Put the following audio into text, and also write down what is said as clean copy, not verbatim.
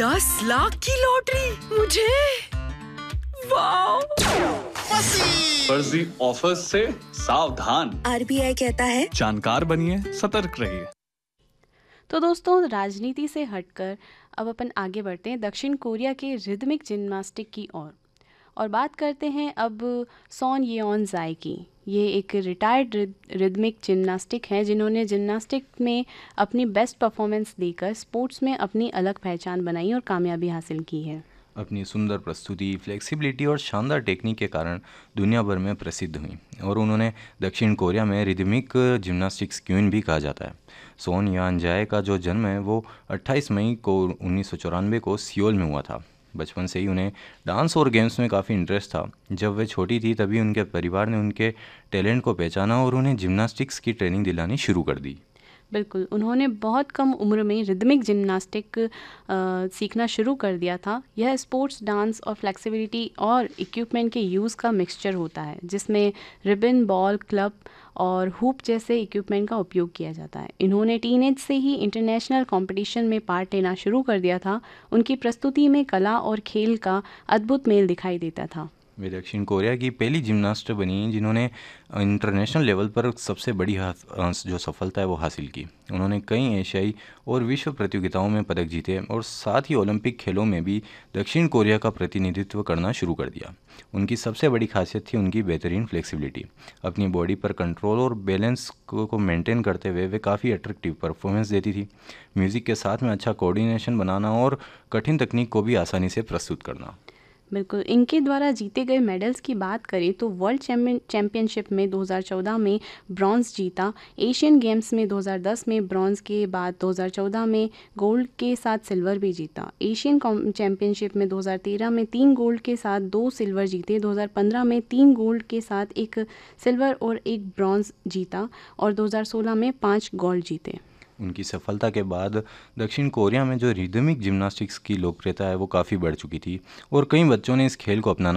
10 लाख की लॉटरी मुझे। वाह! फर्जी ऑफर से सावधान। RBI कहता है जानकार बनिए, सतर्क रहिए। तो दोस्तों, राजनीति से हटकर अब अपन आगे बढ़ते हैं दक्षिण कोरिया के रिदमिक जिम्नास्टिक की ओर और बात करते हैं अब सॉन येओन जाई की। ये एक रिटायर्ड रिदमिक जिम्नास्टिक हैं जिन्होंने जिम्नास्टिक में अपनी बेस्ट परफॉर्मेंस देकर स्पोर्ट्स में अपनी अलग पहचान बनाई और कामयाबी हासिल की है। अपनी सुंदर प्रस्तुति, फ्लेक्सिबिलिटी और शानदार टेक्निक के कारण दुनिया भर में प्रसिद्ध हुई और उन्होंने दक्षिण कोरिया में रिदमिक जिम्नास्टिक्स क्वीन भी कहा जाता है। सोन यान जाए का जो जन्म है वो 28 मई को 1994 को सियोल में हुआ था। बचपन से ही उन्हें डांस और गेम्स में काफ़ी इंटरेस्ट था। जब वे छोटी थी तभी उनके परिवार ने उनके टैलेंट को पहचाना और उन्हें जिम्नास्टिक्स की ट्रेनिंग दिलानी शुरू कर दी। बिल्कुल, उन्होंने बहुत कम उम्र में रिदमिक जिम्नास्टिक सीखना शुरू कर दिया था। यह स्पोर्ट्स, डांस और फ्लेक्सिबिलिटी और इक्विपमेंट के यूज़ का मिक्सचर होता है जिसमें रिबन, बॉल, क्लब और हुप जैसे इक्विपमेंट का उपयोग किया जाता है। इन्होंने टीनेज से ही इंटरनेशनल कंपटीशन में पार्ट लेना शुरू कर दिया था। उनकी प्रस्तुति में कला और खेल का अद्भुत मेल दिखाई देता था। वे दक्षिण कोरिया की पहली जिम्नास्ट बनी जिन्होंने इंटरनेशनल लेवल पर सबसे बड़ी जो सफलता है वो हासिल की। उन्होंने कई एशियाई और विश्व प्रतियोगिताओं में पदक जीते और साथ ही ओलंपिक खेलों में भी दक्षिण कोरिया का प्रतिनिधित्व करना शुरू कर दिया। उनकी सबसे बड़ी खासियत थी उनकी बेहतरीन फ्लेक्सिबिलिटी। अपनी बॉडी पर कंट्रोल और बैलेंस को मेंटेन करते हुए वे काफ़ी अट्रैक्टिव परफॉर्मेंस देती थी। म्यूज़िक के साथ में अच्छा कोऑर्डिनेशन बनाना और कठिन तकनीक को भी आसानी से प्रस्तुत करना। बिल्कुल, इनके द्वारा जीते गए मेडल्स की बात करें तो वर्ल्ड चैम्पियनशिप में 2014 में ब्रॉन्ज जीता, एशियन गेम्स में 2010 में ब्रॉन्ज के बाद 2014 में गोल्ड के साथ सिल्वर भी जीता। एशियन चैम्पियनशिप में 2013 में 3 गोल्ड के साथ 2 सिल्वर जीते, 2015 में 3 गोल्ड के साथ 1 सिल्वर और 1 ब्रॉन्ज जीता और 2016 में 5 गोल्ड जीते। उनकी सफलता के बाद दक्षिण कोरिया में जो रिदमिक जिम्नास्टिक्स की लोकप्रियता है वो काफ़ी बढ़ चुकी थी और कई बच्चों ने इस खेल को अपनाना